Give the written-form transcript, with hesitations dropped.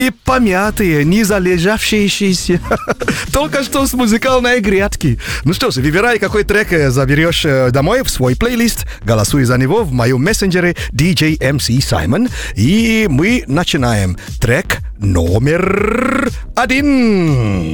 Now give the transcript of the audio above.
И помятые, не залежавшиеся. Только что с музыкальной грядки. Ну что ж, выбирай, какой трек заберешь домой в свой плейлист. Голосуй за него в моем мессенджере DJ MC Simon. И мы начинаем. Трек номер 1.